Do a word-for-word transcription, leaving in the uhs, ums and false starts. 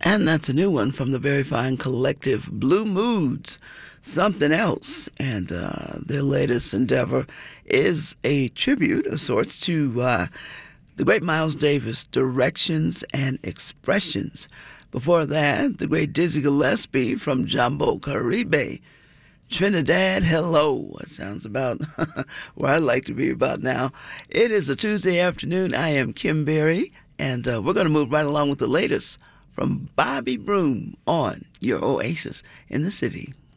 And that's a new one from the very fine collective Blue Moods, Something Else. And uh, their latest endeavor is a tribute of sorts to uh, the great Miles Davis, Directions and Expressions. Before that, the great Dizzy Gillespie from Jambo Caribe, Trinidad Hello. It sounds about where I'd like to be about now. It is a Tuesday afternoon. I am Kim Berry, and uh, we're going to move right along with the latest from Bobby Broom on your Oasis in the City.